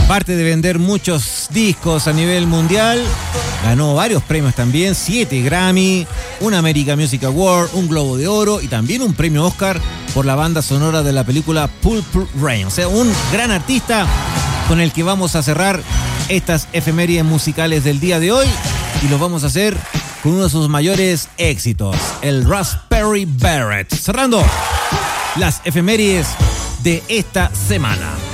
Aparte de vender muchos discos a nivel mundial, ganó varios premios también, 7 Grammy, un American Music Award, un Globo de Oro y también un premio Oscar por la banda sonora de la película Purple Rain. O sea, un gran artista con el que vamos a cerrar estas efemérides musicales del día de hoy y lo vamos a hacer con uno de sus mayores éxitos, el Raspberry Beret. Cerrando las efemérides de esta semana.